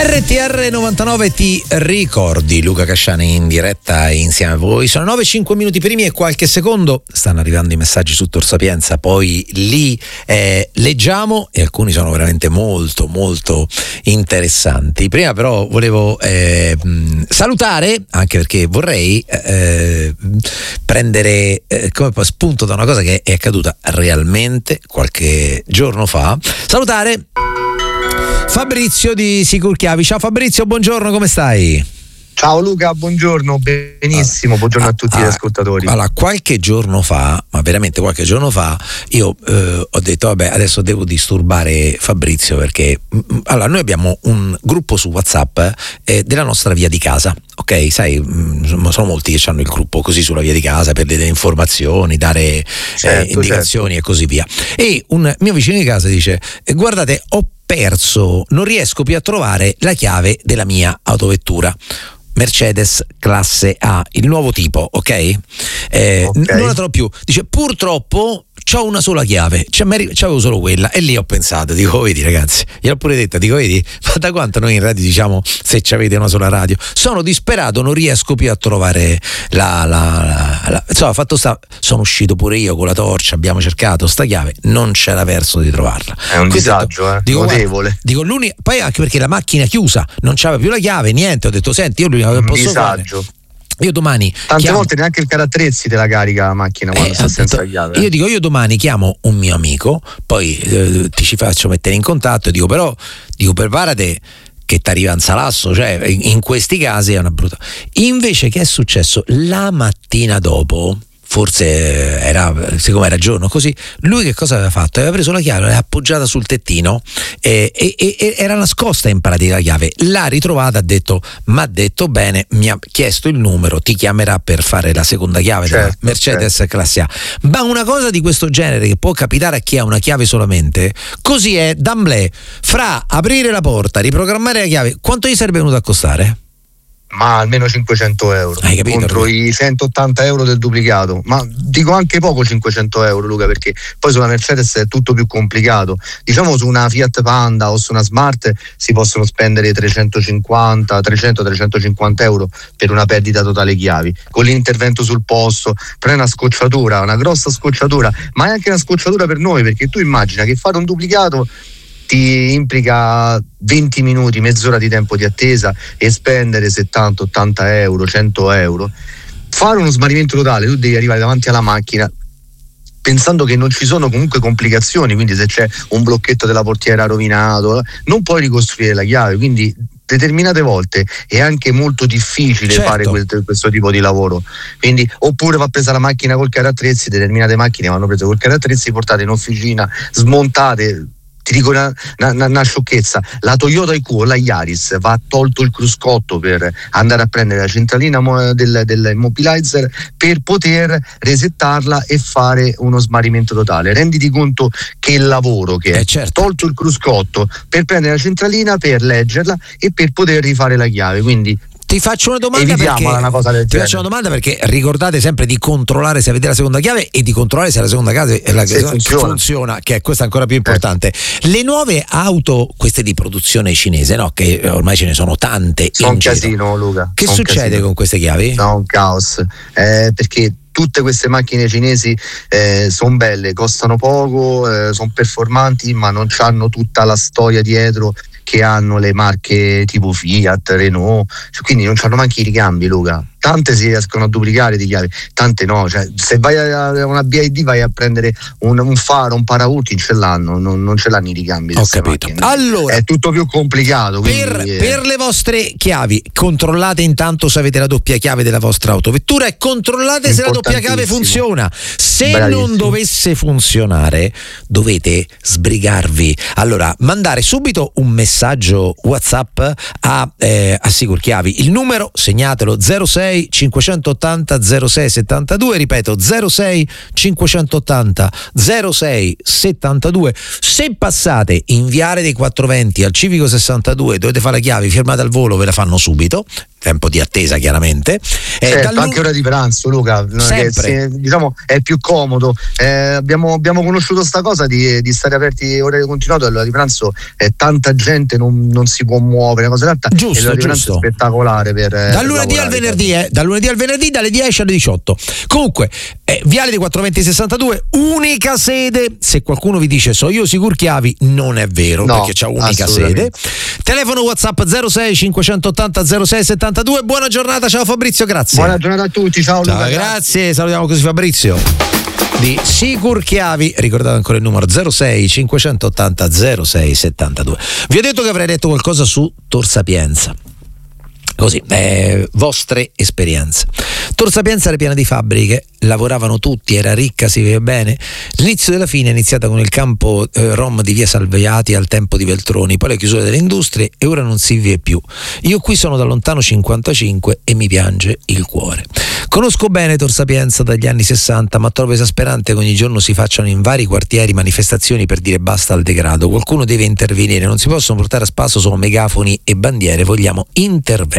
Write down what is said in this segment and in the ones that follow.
RTR 99 ti ricordi, Luca Casciani in diretta insieme a voi. Sono 9:05 minuti primi e qualche secondo. Stanno arrivando i messaggi su Tor Sapienza, poi li leggiamo e alcuni sono veramente molto molto interessanti. Prima però volevo salutare, anche perché vorrei prendere come spunto da una cosa che è accaduta realmente qualche giorno fa. Salutare Fabrizio di Sicurchiavi. Ciao Fabrizio, buongiorno, come stai? Ciao Luca, buongiorno, benissimo, buongiorno a tutti gli ascoltatori. Allora, qualche giorno fa, ma veramente qualche giorno fa, io ho detto vabbè, adesso devo disturbare Fabrizio perché allora noi abbiamo un gruppo su WhatsApp della nostra via di casa, ok? Sai, sono molti che hanno il gruppo così sulla via di casa per delle informazioni, dare indicazioni e così via. E un mio vicino di casa dice: guardate, ho perso, non riesco più a trovare la chiave della mia autovettura Mercedes classe A, il nuovo tipo, ok? Non la trovo più. Dice: purtroppo c'ho una sola chiave, c'avevo solo quella. E lì ho pensato, dico, vedi ragazzi, gliel'ho pure detta, dico, vedi, ma da quanto noi in radio diciamo se c'avete una sola radio? Sono disperato, non riesco più a trovare insomma, fatto sta, sono uscito pure io con la torcia, abbiamo cercato sta chiave, non c'era verso di trovarla. È un disagio, notevole. Guarda, dico, poi anche perché la macchina chiusa, non c'aveva più la chiave, niente, ho detto, senti, io l'unica che posso fare, io domani tante volte neanche il carattrezzi te la carica la macchina quando sta senza chiave. Io dico, io domani chiamo un mio amico, poi ti ci faccio mettere in contatto, dico, però preparate che ti arriva un salasso, cioè in questi casi è una brutta. Invece che è successo la mattina dopo, forse siccome era giorno così, lui che cosa aveva fatto? Aveva preso la chiave, l'aveva appoggiata sul tettino e era nascosta in pratica la chiave, l'ha ritrovata, ha detto bene, mi ha chiesto il numero, ti chiamerà per fare la seconda chiave della Mercedes classe A. Ma una cosa di questo genere che può capitare a chi ha una chiave solamente, così è d'amblè, fra aprire la porta, riprogrammare la chiave, quanto gli sarebbe venuto a costare? Ma almeno 500 euro. Hai capito? Contro i 180 euro del duplicato. Ma dico anche poco 500 euro, Luca, perché poi sulla Mercedes è tutto più complicato. Diciamo su una Fiat Panda o su una Smart si possono spendere 300-350 euro per una perdita totale chiavi, con l'intervento sul posto, però è una scocciatura, una grossa scocciatura, ma è anche una scocciatura per noi, perché tu immagina che fare un duplicato ti implica 20 minuti, mezz'ora di tempo di attesa e spendere 70, 80 euro, 100 euro. Fare uno smarrimento totale, tu devi arrivare davanti alla macchina pensando che non ci sono comunque complicazioni, quindi se c'è un blocchetto della portiera rovinato non puoi ricostruire la chiave, quindi determinate volte è anche molto difficile fare questo tipo di lavoro. Quindi oppure va presa la macchina col carattrezzi, determinate macchine vanno prese col carattrezzi, portate in officina, smontate. Ti dico una sciocchezza, la Toyota IQ, la Yaris, va tolto il cruscotto per andare a prendere la centralina dell'immobilizer per poter resettarla e fare uno smarrimento totale. Renditi conto che il lavoro che è tolto il cruscotto per prendere la centralina, per leggerla e per poter rifare la chiave. Quindi ti faccio una domanda perché ricordate sempre di controllare se avete la seconda chiave e di controllare se la seconda chiave funziona, che questa è ancora più importante. Le nuove auto, queste di produzione cinese, no? Che ormai ce ne sono tante. Sono un casino, Luca. Che succede con queste chiavi? No, un caos. Perché tutte queste macchine cinesi sono belle, costano poco, sono performanti, ma non hanno tutta la storia dietro che hanno le marche tipo Fiat, Renault, quindi non c'hanno manchi i ricambi, Luca. Tante si riescono a duplicare di chiavi, tante no, cioè se vai a una BID vai a prendere un faro, un paraurti, ce l'hanno, non ce l'hanno i ricambi. Ho capito. Macchine. Allora è tutto più complicato. Per le vostre chiavi controllate intanto se avete la doppia chiave della vostra autovettura e controllate se la doppia chiave funziona. Se non dovesse funzionare dovete sbrigarvi. Allora mandare subito un messaggio WhatsApp a Sicurchiavi. Il numero segnatelo: 06 580 06 72, ripeto 06 580 06 72. Se passate in Viale dei 420 al Civico 62 dovete fare la chiave firmata al volo, ve la fanno subito. tempo di attesa chiaramente. Certo, anche ora di pranzo, Luca, che, diciamo è più comodo. Abbiamo conosciuto sta cosa di stare aperti ore continuate, all'ora di pranzo tanta gente non si può muovere, cosa fatta. Giusto, l'ora di pranzo è spettacolare dal lunedì al venerdì, dalle 10 alle 18. Comunque Viale dei 420 62, unica sede. Se qualcuno vi dice so io Sigur Chiavi, non è vero, perché c'è unica sede. Telefono WhatsApp 06 580 06 72. Buona giornata, ciao Fabrizio, grazie. Buona giornata a tutti, ciao Luca. Grazie, salutiamo così Fabrizio di Sigur Chiavi. Ricordate ancora il numero 06 580 06 72. Vi ho detto che avrei detto qualcosa su Tor Sapienza. Così, vostre esperienze. Tor Sapienza era piena di fabbriche, lavoravano tutti, era ricca, si vede bene. L'inizio della fine è iniziata con il campo Rom di via Salviati al tempo di Veltroni, poi la chiusura delle industrie e ora non si vive più. Io qui sono da lontano 55 e mi piange il cuore. Conosco bene Tor Sapienza dagli anni 60, ma trovo esasperante che ogni giorno si facciano in vari quartieri manifestazioni per dire basta al degrado. Qualcuno deve intervenire, non si possono portare a spasso solo megafoni e bandiere, vogliamo interventi.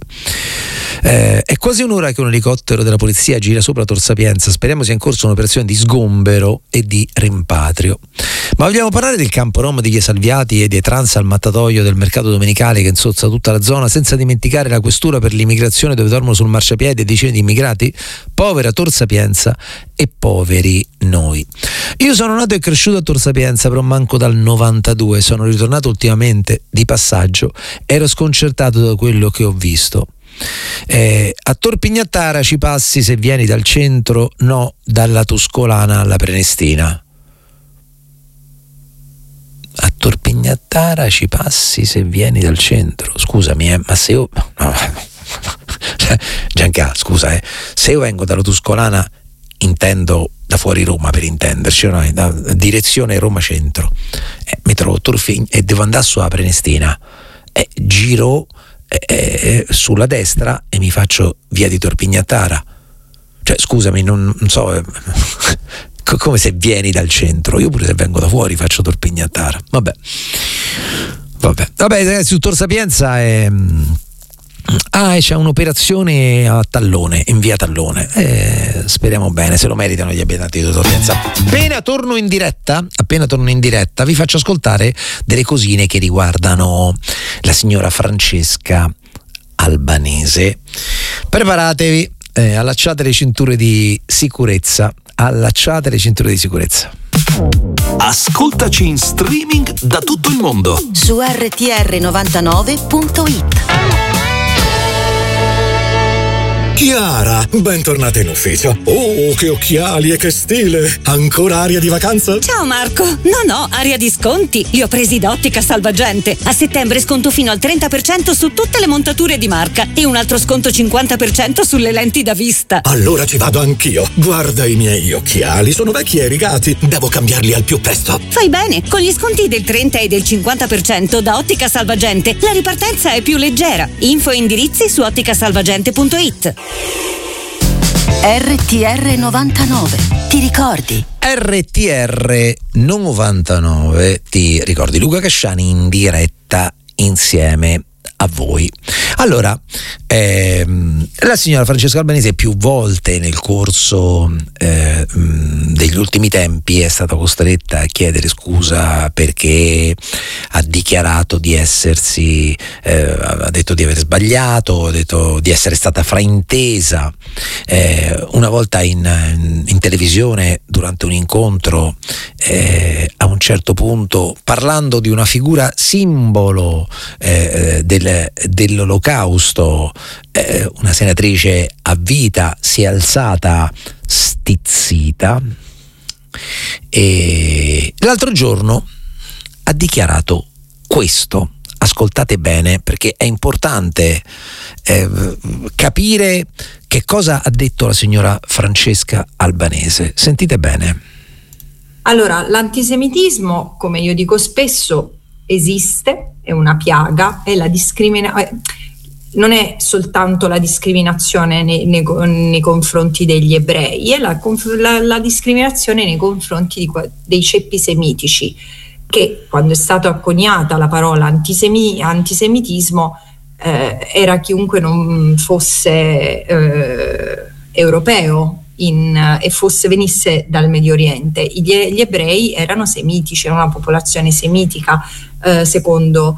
È quasi un'ora che un elicottero della polizia gira sopra Tor Sapienza, speriamo sia in corso un'operazione di sgombero e di rimpatrio. Ma vogliamo parlare del campo Rom di via Salviati e dei trans al mattatoio del mercato domenicale che insozza tutta la zona, senza dimenticare la questura per l'immigrazione dove dormono sul marciapiede decine di immigrati? Povera Tor Sapienza e poveri noi. Io sono nato e cresciuto a Tor Sapienza, però manco dal 92, sono ritornato ultimamente di passaggio, ero sconcertato da quello che ho visto. A Tor Pignattara ci passi se vieni dal centro, no dalla Tuscolana alla Prenestina. A Tor Pignattara ci passi se vieni dal centro, scusami ma se io Gianca, scusa se io vengo dalla Tuscolana, intendo da fuori Roma per intenderci, no? Da direzione Roma centro, mi trovo e devo andare sulla Prenestina, giro sulla destra e mi faccio via di Tor Pignattara. Cioè scusami, non so come se vieni dal centro, io pure se vengo da fuori faccio Tor Pignattara. Vabbè ragazzi, su Tor Sapienza c'è un'operazione a Tallone, in via Tallone, speriamo bene, se lo meritano gli abitanti di Tor Sapienza. Appena torno in diretta vi faccio ascoltare delle cosine che riguardano la signora Francesca Albanese. Preparatevi, allacciate le cinture di sicurezza. Ascoltaci in streaming da tutto il mondo su rtr99.it. Chiara, bentornata in ufficio. Oh, che occhiali e che stile! Ancora aria di vacanza? Ciao Marco! No, aria di sconti. Li ho presi da Ottica Salvagente. A settembre sconto fino al 30% su tutte le montature di marca e un altro sconto 50% sulle lenti da vista. Allora ci vado anch'io. Guarda i miei occhiali, sono vecchi e rigati. Devo cambiarli al più presto. Fai bene, con gli sconti del 30 e del 50% da Ottica Salvagente la ripartenza è più leggera. Info e indirizzi su otticasalvagente.it. RTR 99, ti ricordi? RTR 99, ti ricordi? Luca Casciani in diretta insieme a voi. Allora, la signora Francesca Albanese più volte nel corso degli ultimi tempi è stata costretta a chiedere scusa perché ha dichiarato di essersi ha detto di aver sbagliato, ha detto di essere stata fraintesa. Una volta in televisione durante un incontro, a un certo punto, parlando di una figura simbolo dell'olocausto, una senatrice a vita si è alzata stizzita e l'altro giorno ha dichiarato questo. Ascoltate bene, perché è importante capire che cosa ha detto la signora Francesca Albanese. Sentite bene. Allora, l'antisemitismo, come io dico spesso, esiste, è una piaga, è la non è soltanto la discriminazione nei confronti degli ebrei, è la discriminazione nei confronti dei ceppi semitici, che quando è stata coniata la parola antisemitismo era chiunque non fosse europeo e venisse dal Medio Oriente. Gli ebrei erano semitici, era una popolazione semitica, secondo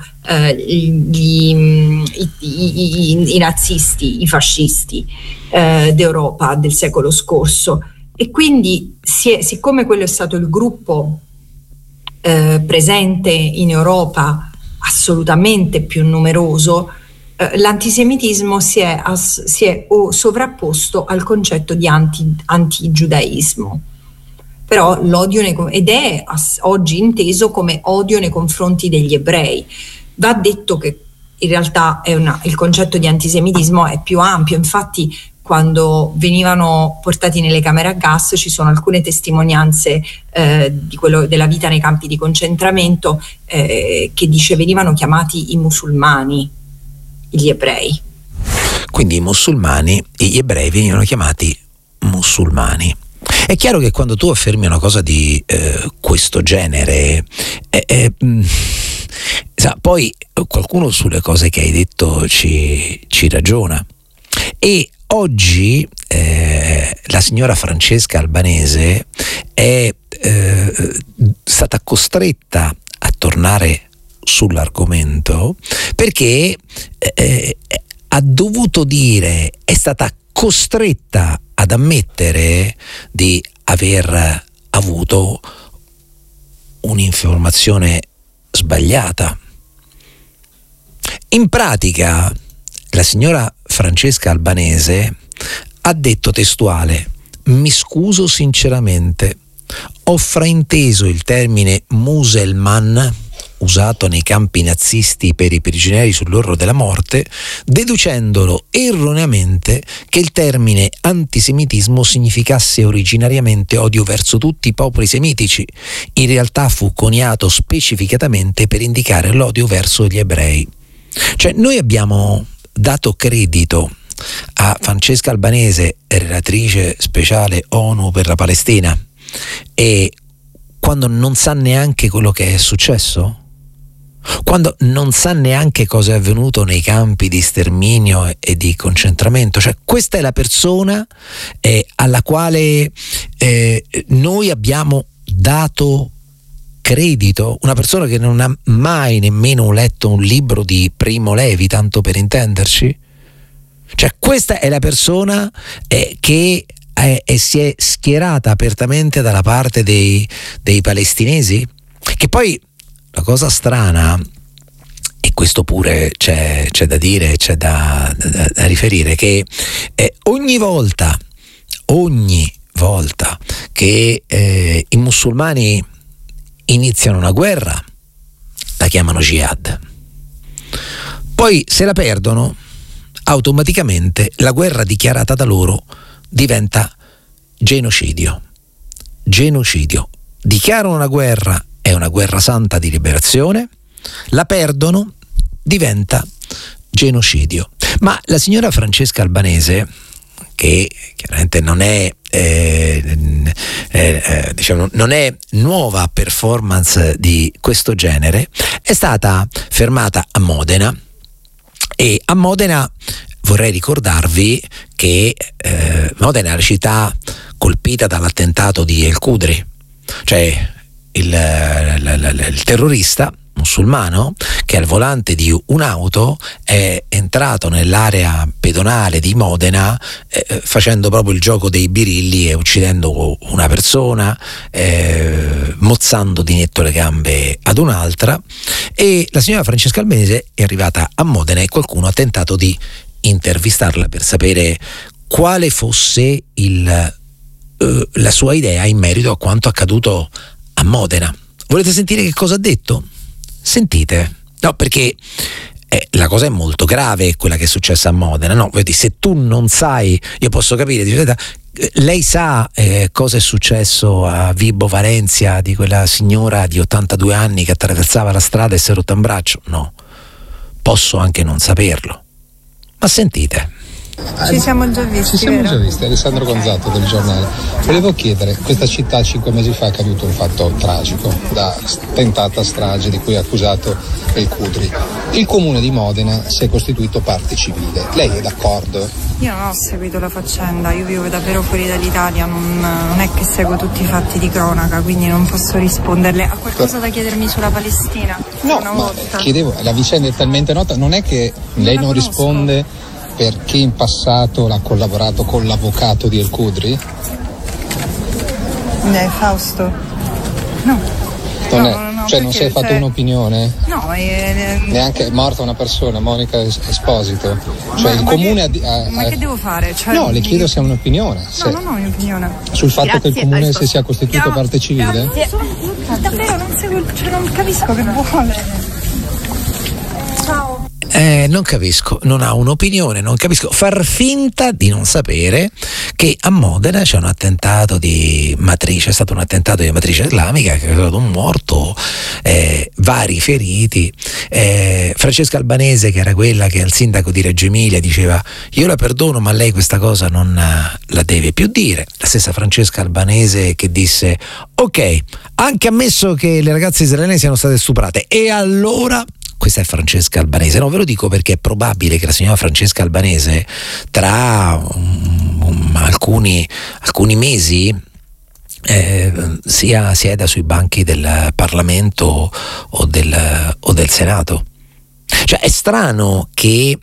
i nazisti, i fascisti d'Europa del secolo scorso. E quindi siccome quello è stato il gruppo presente in Europa assolutamente più numeroso, l'antisemitismo si è sovrapposto al concetto di antigiudaismo. Però l'odio ed è oggi inteso come odio nei confronti degli ebrei. Va detto che in realtà il concetto di antisemitismo è più ampio, infatti quando venivano portati nelle camere a gas ci sono alcune testimonianze della vita nei campi di concentramento che venivano chiamati i musulmani, gli ebrei. Quindi gli ebrei venivano chiamati musulmani. È chiaro che quando tu affermi una cosa di questo genere, poi qualcuno sulle cose che hai detto ci ragiona. E oggi la signora Francesca Albanese è stata costretta a tornare sull'argomento perché ha dovuto dire, è stata costretta ad ammettere di aver avuto un'informazione sbagliata. In pratica la signora Francesca Albanese ha detto testuale: mi scuso sinceramente, ho frainteso il termine muselman usato nei campi nazisti per i prigionieri sull'orlo della morte, deducendolo erroneamente che il termine antisemitismo significasse originariamente odio verso tutti i popoli semitici. In realtà fu coniato specificatamente per indicare l'odio verso gli ebrei. Cioè, noi abbiamo dato credito a Francesca Albanese, relatrice speciale ONU per la Palestina, e quando non sa neanche quello che è successo, quando non sa neanche cosa è avvenuto nei campi di sterminio e di concentramento. Cioè, questa è la persona alla quale noi abbiamo dato credito, una persona che non ha mai nemmeno letto un libro di Primo Levi, tanto per intenderci. Cioè, questa è la persona che si è schierata apertamente dalla parte dei palestinesi, che poi la cosa strana, e questo pure c'è da dire, c'è da riferire, che ogni volta che i musulmani iniziano una guerra la chiamano jihad, poi se la perdono automaticamente la guerra dichiarata da loro diventa genocidio. Dichiarano una guerra, è una guerra santa di liberazione, la perdono, diventa genocidio. Ma la signora Francesca Albanese, che chiaramente non è non è nuova performance di questo genere, è stata fermata a Modena, e a Modena vorrei ricordarvi che Modena è la città colpita dall'attentato di El Qudri, cioè il terrorista musulmano che al volante di un'auto è entrato nell'area pedonale di Modena facendo proprio il gioco dei birilli e uccidendo una persona, mozzando di netto le gambe ad un'altra. E la signora Francesca Albanese è arrivata a Modena e qualcuno ha tentato di intervistarla per sapere quale fosse la sua idea in merito a quanto accaduto a Modena. Volete sentire che cosa ha detto? Sentite. No, perché la cosa è molto grave, quella che è successa a Modena. No, vedi, se tu non sai, io posso capire, lei sa cosa è successo a Vibo Valencia, di quella signora di 82 anni che attraversava la strada e si è rotta un braccio? No, posso anche non saperlo. Ma sentite. Ci siamo già visti. Ci siamo già visti, Alessandro Gonzato del giornale. Volevo chiedere, questa città 5 mesi fa è accaduto un fatto tragico, da tentata strage di cui è accusato El Khudri. Il comune di Modena si è costituito parte civile. Lei è d'accordo? Io non ho seguito la faccenda, io vivo davvero fuori dall'Italia, non è che seguo tutti i fatti di cronaca, quindi non posso risponderle. Ha qualcosa da chiedermi sulla Palestina? No, ma chiedevo, la vicenda è talmente nota, non è che lei non risponde perché in passato l'ha collaborato con l'avvocato di El Khudri? Fausto? No. Non si è fatto un'opinione? No, neanche è morta una persona, Monica Esposito. Cioè ma che devo fare? No, le chiedo se ha un'opinione. No, non ho un'opinione. Sul fatto che il comune si sia costituito parte civile? Davvero non seguo, non capisco che vuole. Ciao. Non capisco, non ha un'opinione, non capisco. Far finta di non sapere che a Modena c'è un attentato di matrice, è stato un attentato di matrice islamica che ha causato un morto, vari feriti. Francesca Albanese, che era quella che al sindaco di Reggio Emilia diceva io la perdono ma lei questa cosa non la deve più dire. La stessa Francesca Albanese che disse ok, anche ammesso che le ragazze israeliane siano state stuprate, e allora... Questa è Francesca Albanese. No, ve lo dico perché è probabile che la signora Francesca Albanese tra alcuni mesi sieda sui banchi del Parlamento o del Senato. Cioè è strano che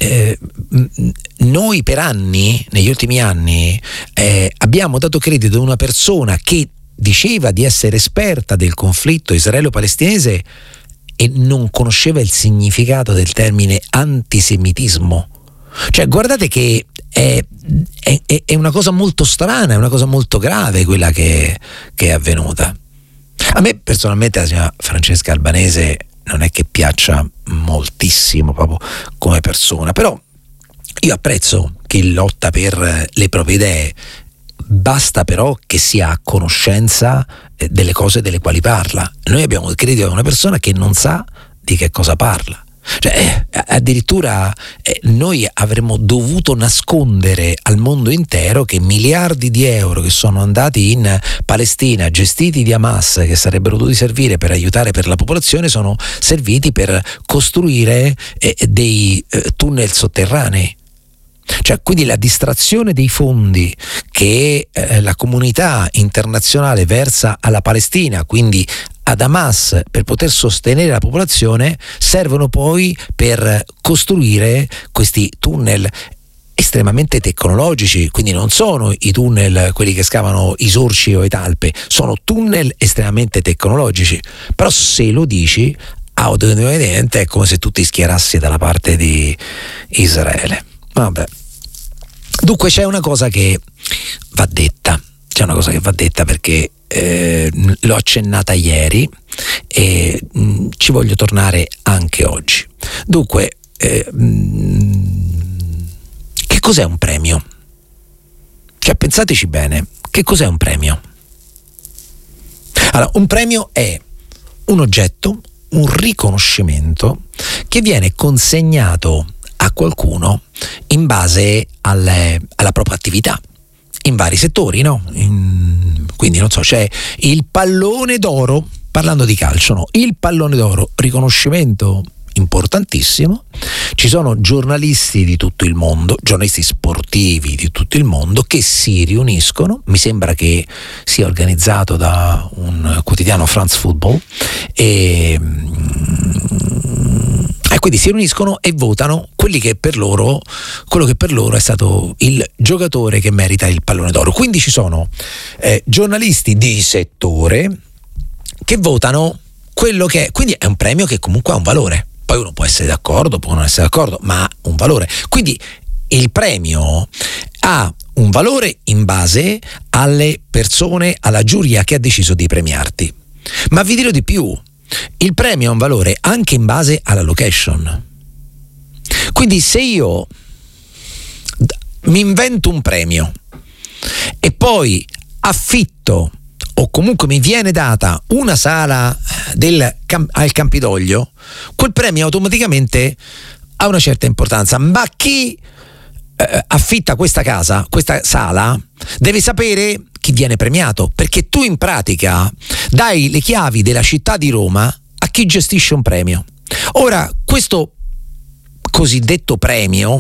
noi per anni, negli ultimi anni, abbiamo dato credito a una persona che diceva di essere esperta del conflitto israelo-palestinese e non conosceva il significato del termine antisemitismo. Cioè guardate che è una cosa molto strana, è una cosa molto grave quella che è avvenuta. A me personalmente la signora Francesca Albanese non è che piaccia moltissimo proprio come persona, però io apprezzo chi lotta per le proprie idee. Basta però che sia a conoscenza delle cose delle quali parla. Noi abbiamo il credito a una persona che non sa di che cosa parla. Cioè, addirittura noi avremmo dovuto nascondere al mondo intero che miliardi di euro che sono andati in Palestina, gestiti di Hamas, che sarebbero dovuti servire per aiutare per la popolazione, sono serviti per costruire dei tunnel sotterranei. Cioè, quindi la distrazione dei fondi che la comunità internazionale versa alla Palestina, quindi ad Hamas, per poter sostenere la popolazione, servono poi per costruire questi tunnel estremamente tecnologici. Quindi non sono i tunnel quelli che scavano i sorci o i talpe, sono tunnel estremamente tecnologici. Però se lo dici automaticamente è come se tu ti schierassi dalla parte di Israele. Vabbè. Dunque c'è una cosa che va detta, perché l'ho accennata ieri e ci voglio tornare anche oggi. Dunque, che cos'è un premio? Cioè, pensateci bene, che cos'è un premio? Allora, un premio è un oggetto, un riconoscimento che viene consegnato a qualcuno in base alla propria attività in vari settori, no? Quindi non so, c'è il pallone d'oro, parlando di calcio, no? Il pallone d'oro, riconoscimento importantissimo. Ci sono giornalisti di tutto il mondo, giornalisti sportivi di tutto il mondo che si riuniscono, mi sembra che sia organizzato da un quotidiano, France Football, e quindi si riuniscono e votano quello che per loro è stato il giocatore che merita il pallone d'oro. Quindi ci sono giornalisti di settore che votano quello che è, quindi è un premio che comunque ha un valore. Poi uno può essere d'accordo, può non essere d'accordo, ma ha un valore. Quindi il premio ha un valore in base alle persone, alla giuria che ha deciso di premiarti. Ma vi dirò di più, il premio ha un valore anche in base alla location. Quindi se io mi invento un premio e poi affitto o comunque mi viene data una sala al Campidoglio, quel premio automaticamente ha una certa importanza. Ma chi affitta questa casa, questa sala, deve sapere chi viene premiato, perché tu in pratica dai le chiavi della città di Roma a chi gestisce un premio. Ora, questo cosiddetto premio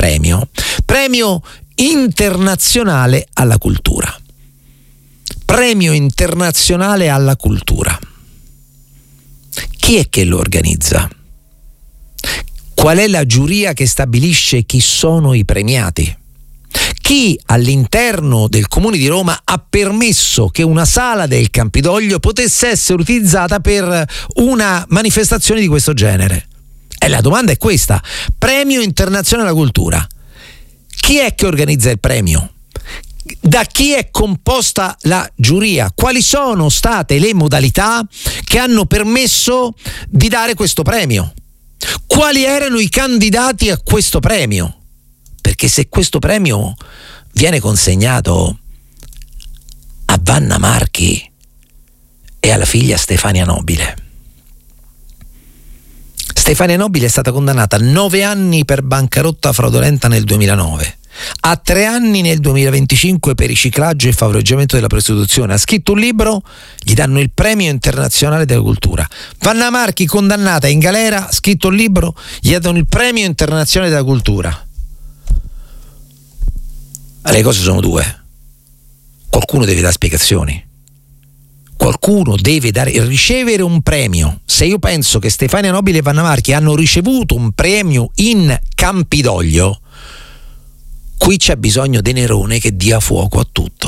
internazionale alla cultura. Premio internazionale alla cultura. Chi è che lo organizza? Qual è la giuria che stabilisce chi sono i premiati? Chi all'interno del Comune di Roma ha permesso che una sala del Campidoglio potesse essere utilizzata per una manifestazione di questo genere? E la domanda è questa: Premio internazionale alla cultura. Chi è che organizza il premio? Da chi è composta la giuria? Quali sono state le modalità che hanno permesso di dare questo premio? Quali erano i candidati a questo premio? Perché se questo premio viene consegnato a Vanna Marchi e alla figlia Stefania Nobile. Stefania Nobile è stata condannata a 9 anni per bancarotta fraudolenta nel 2009, a 3 anni nel 2025 per riciclaggio e favoreggiamento della prostituzione. Ha scritto un libro, gli danno il premio internazionale della cultura. Vanna Marchi, condannata in galera, ha scritto un libro, gli danno il premio internazionale della cultura. Le cose sono due: qualcuno deve dare spiegazioni, qualcuno deve ricevere un premio. Se io penso che Stefania Nobile e Vanna Marchi hanno ricevuto un premio in Campidoglio, qui c'è bisogno di Nerone che dia fuoco a tutti.